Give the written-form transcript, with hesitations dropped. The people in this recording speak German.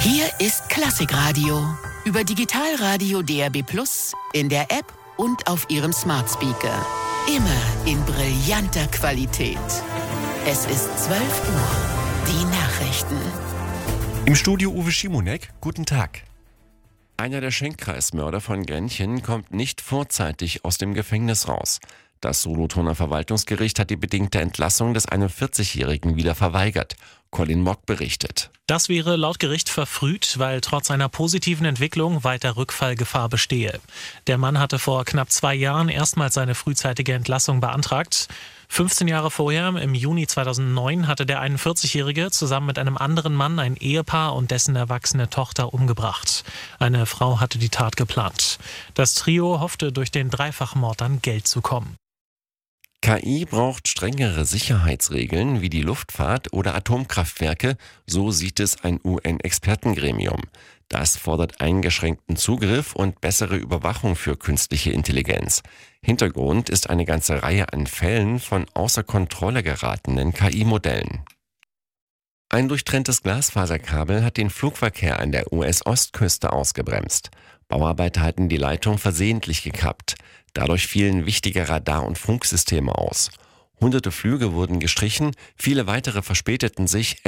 Hier ist Klassikradio. Über Digitalradio DAB+, in der App und auf Ihrem Smart Speaker. Immer in brillanter Qualität. Es ist 12 Uhr. Die Nachrichten. Im Studio Uwe Schimonek. Guten Tag. Einer der Schenkkreismörder von Grenchen kommt nicht vorzeitig aus dem Gefängnis raus. Das Solothurner Verwaltungsgericht hat die bedingte Entlassung des 41-Jährigen wieder verweigert. Colin Mock berichtet. Das wäre laut Gericht verfrüht, weil trotz einer positiven Entwicklung weiter Rückfallgefahr bestehe. Der Mann hatte vor knapp 2 Jahren erstmals seine frühzeitige Entlassung beantragt. 15 Jahre vorher, im Juni 2009, hatte der 41-Jährige zusammen mit einem anderen Mann ein Ehepaar und dessen erwachsene Tochter umgebracht. Eine Frau hatte die Tat geplant. Das Trio hoffte, durch den Dreifachmord an Geld zu kommen. KI braucht strengere Sicherheitsregeln wie die Luftfahrt oder Atomkraftwerke, so sieht es ein UN-Expertengremium. Das fordert eingeschränkten Zugriff und bessere Überwachung für künstliche Intelligenz. Hintergrund ist eine ganze Reihe an Fällen von außer Kontrolle geratenen KI-Modellen. Ein durchtrenntes Glasfaserkabel hat den Flugverkehr an der US-Ostküste ausgebremst. Bauarbeiter hatten die Leitung versehentlich gekappt. Dadurch fielen wichtige Radar- und Funksysteme aus. Hunderte Flüge wurden gestrichen, viele weitere verspäteten sich.